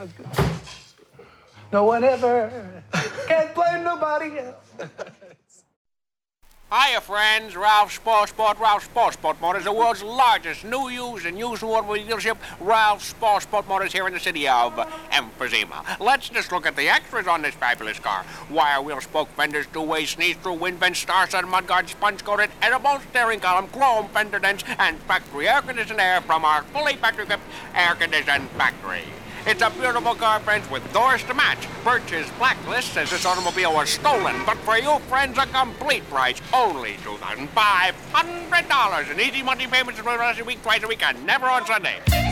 No one ever. Can't blame nobody else. Hiya, friends. Ralph's Sport Motors, the world's largest new, used, and used automobile dealership. Ralph's Sport Motors here in the city of Emphysema. Let's just look at the extras on this fabulous car. Wire wheel spoke fenders, two-way sneeze-through wind vents, star-studded mudguard, sponge-coated, edible steering column, chrome fender dents, and factory air-conditioned air from our fully factory-equipped air-conditioned factory. It's a beautiful car, friends, with doors to match. Birch's blacklist says this automobile was stolen, but for you, friends, a complete price. Only $2,500 in easy monthly payments for the rest of the week, twice a week, and never on Sunday.